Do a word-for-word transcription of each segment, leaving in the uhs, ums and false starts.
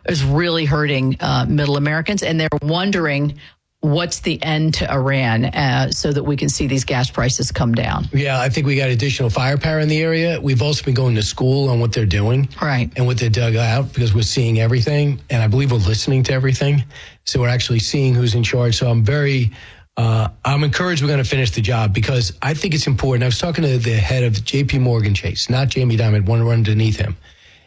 is really hurting uh, middle Americans, and they're wondering what's the end to Iran uh, so that we can see these gas prices come down. Yeah, I think we got additional firepower in the area. We've also been going to school on what they're doing. Right. And what they dug out, because we're seeing everything. And I believe we're listening to everything. So we're actually seeing who's in charge. So I'm very, uh, I'm encouraged we're going to finish the job, because I think it's important. I was talking to the head of J P Morgan Chase, not Jamie Dimon, one underneath him.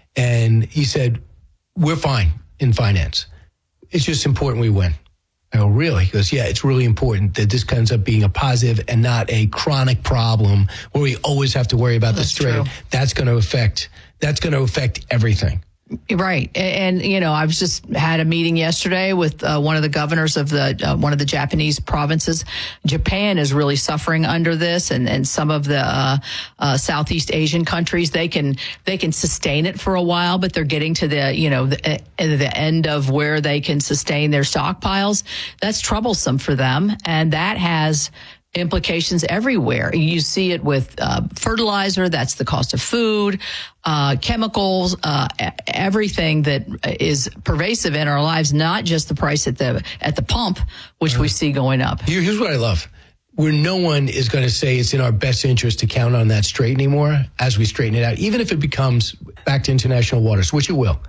And he said, we're fine in finance. It's just important we win. I go, really? He goes, yeah, it's really important that this ends up being a positive and not a chronic problem where we always have to worry about That's the trade. true. That's going to affect, that's going to affect everything. Right. And, you know, I've just had a meeting yesterday with uh, one of the governors of the uh, one of the Japanese provinces. Japan is really suffering under this, and, and some of the uh, uh, Southeast Asian countries, they can they can sustain it for a while, but they're getting to the, you know, the, uh, the end of where they can sustain their stockpiles. That's troublesome for them. And that has implications everywhere. You see it with uh, fertilizer. That's the cost of food, uh, chemicals, uh, everything that is pervasive in our lives, not just the price at the at the pump, which uh, we see going up. Here's what I love. Where no one is going to say it's in our best interest to count on that strait anymore as we straighten it out, even if it becomes back to international waters, which it will.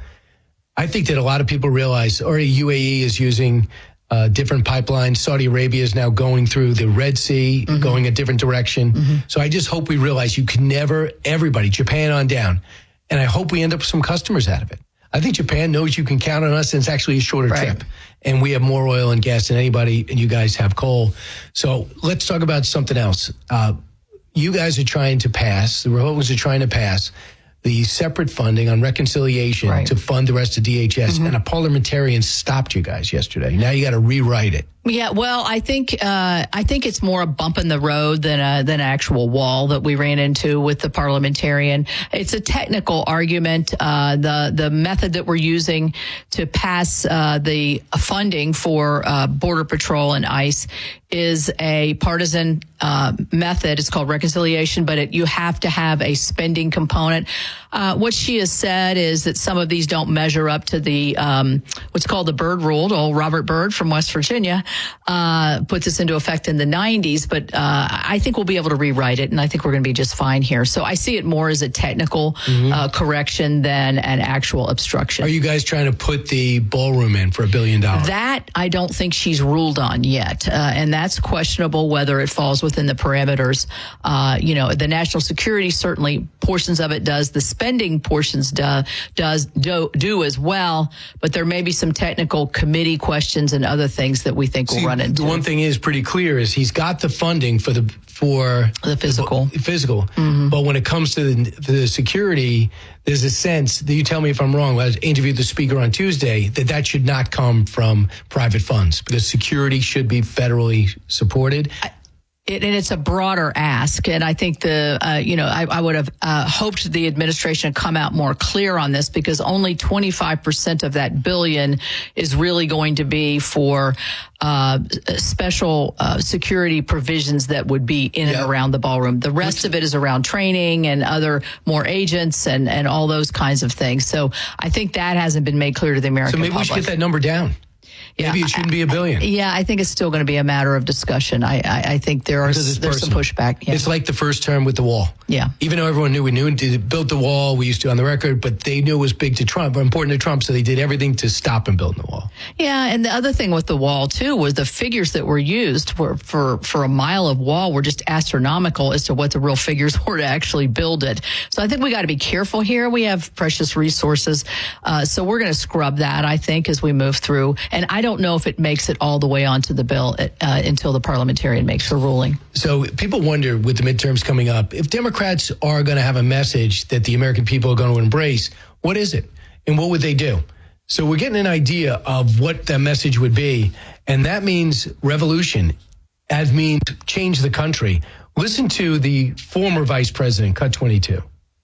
I think that a lot of people realize already U A E is using Uh, different pipelines. Saudi Arabia is now going through the Red Sea, mm-hmm. going a different direction. Mm-hmm. So I just hope we realize you can never, everybody, Japan on down. And I hope we end up with some customers out of it. I think Japan knows you can count on us, and it's actually a shorter right. trip. And we have more oil and gas than anybody, and you guys have coal. So let's talk about something else. Uh, you guys are trying to pass, the Republicans are trying to pass the separate funding on reconciliation right. to fund the rest of D H S. Mm-hmm. And a parliamentarian stopped you guys yesterday. Now you got to rewrite it. Yeah, well, I think uh, I think it's more a bump in the road than a, than an actual wall that we ran into with the parliamentarian. It's a technical argument. Uh, the the method that we're using to pass uh, the funding for uh, Border Patrol and ICE is a partisan uh, method. It's called reconciliation, but it, you have to have a spending component. Uh, what she has said is that some of these don't measure up to the um, what's called the Byrd Rule. Old Robert Byrd from West Virginia uh, put this into effect in the nineties, but uh, I think we'll be able to rewrite it, and I think we're going to be just fine here. So I see it more as a technical mm-hmm. uh, correction than an actual obstruction. Are you guys trying to put the ballroom in for a billion dollars? That I don't think she's ruled on yet, uh, and that's questionable whether it falls within the parameters. Uh, you know, the national security, certainly portions of it does. The spending portions do, does do, do as well, but there may be some technical committee questions and other things that we think See, we'll run into. The one thing is pretty clear is he's got the funding for the for the physical, the physical. Mm-hmm. But when it comes to the, the security, there's a sense that, you tell me if I'm wrong, I interviewed the speaker on Tuesday, that that should not come from private funds because security should be federally supported. I, It, and it's a broader ask. And I think the, uh, you know, I, I would have uh, hoped the administration had come out more clear on this, because only twenty-five percent of that billion is really going to be for uh, special uh, security provisions that would be in yeah. and around the ballroom. The rest What's, of it is around training and other more agents and, and all those kinds of things. So I think that hasn't been made clear to the American public. So maybe public. we should get that number down. Yeah, Maybe it shouldn't be a billion. I, yeah, I think it's still going to be a matter of discussion. I, I, I think there are there's some pushback. Yeah. It's like the first term with the wall. Yeah. Even though everyone knew we knew it built the wall, we used to on the record, but they knew it was big to Trump, or important to Trump, so they did everything to stop him building the wall. Yeah, and the other thing with the wall too was the figures that were used for for for a mile of wall were just astronomical as to what the real figures were to actually build it. So I think we got to be careful here. We have precious resources, uh, so we're going to scrub that, I think, as we move through. And I don't know if it makes it all the way onto the bill uh, until the parliamentarian makes her ruling. So people wonder, with the midterms coming up, if Democrats are going to have a message that the American people are going to embrace, what is it? And what would they do? So we're getting an idea of what that message would be. And that means revolution. That means change the country. Listen to the former vice president, cut twenty-two.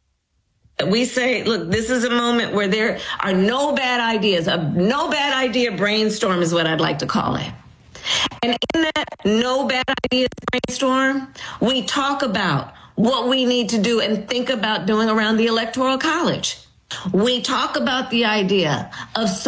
We say, look, this is a moment where there are no bad ideas. A no bad idea brainstorm is what I'd like to call it. And in that no bad ideas brainstorm, we talk about what we need to do and think about doing around the Electoral College. We talk about the idea of